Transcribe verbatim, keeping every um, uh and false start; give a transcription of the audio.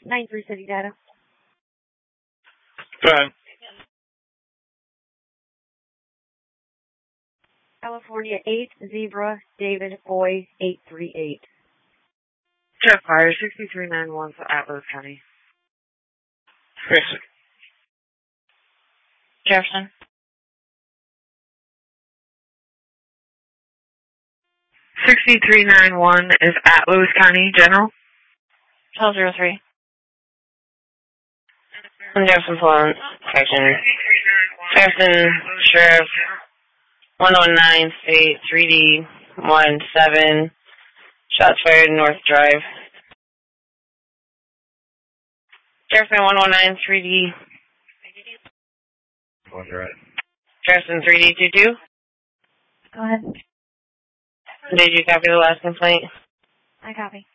nine three City Data. Go ahead. California eight, Zebra, David, Boy, eight three eight. Jeff Fire, sixty-three ninety-one for Atlas County. Chris. Jefferson. sixty-three ninety-one is at Lewis County General. twelve oh three. Jefferson Florence, Section. Jefferson Sheriff, one oh nine State, three D, one seven. Shots fired North Drive. Jefferson one oh nine, three D. One's right. Jefferson three D two two. Go ahead. Did you copy the last complaint? I copy.